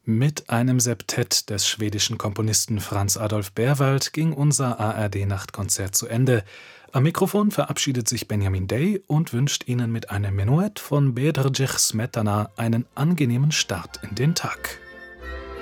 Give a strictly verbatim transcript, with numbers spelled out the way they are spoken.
Mit einem Septett des schwedischen Komponisten Franz Adolf Berwald ging unser A R D-Nachtkonzert zu Ende. Am Mikrofon verabschiedet sich Benjamin Day und wünscht Ihnen mit einem Menuett von Bedřich Smetana einen angenehmen Start in den Tag.